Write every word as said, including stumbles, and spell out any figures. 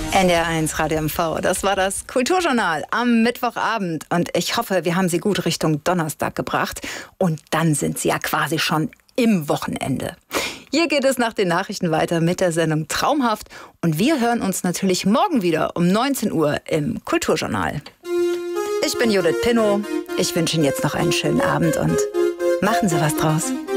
N D R eins Radio M V, das war das Kulturjournal am Mittwochabend und ich hoffe, wir haben Sie gut Richtung Donnerstag gebracht und dann sind Sie ja quasi schon im Wochenende. Hier geht es nach den Nachrichten weiter mit der Sendung Traumhaft und wir hören uns natürlich morgen wieder um neunzehn Uhr im Kulturjournal. Ich bin Judith Pinnow, ich wünsche Ihnen jetzt noch einen schönen Abend und machen Sie was draus.